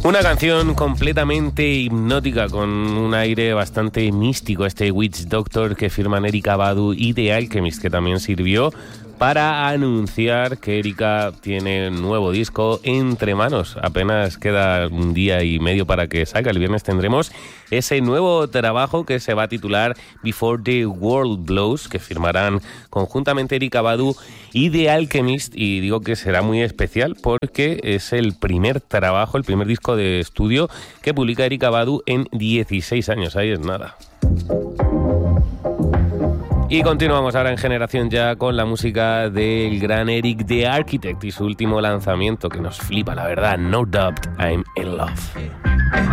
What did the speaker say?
Una canción completamente hipnótica, con un aire bastante místico, este Witch Doctor que firman Erykah Badu y The Alchemist, que también sirvió para anunciar que Erykah tiene un nuevo disco entre manos. Apenas queda un día y medio para que salga. El viernes tendremos ese nuevo trabajo que se va a titular Before the World Blows, que firmarán conjuntamente Erykah Badu y The Alchemist. Y digo que será muy especial porque es el primer trabajo, el primer disco de estudio que publica Erykah Badu en 16 años. Ahí es nada. Y continuamos ahora en Generación Ya con la música del gran Eric the Architect y su último lanzamiento que nos flipa, la verdad. No Doubt I'm in Love.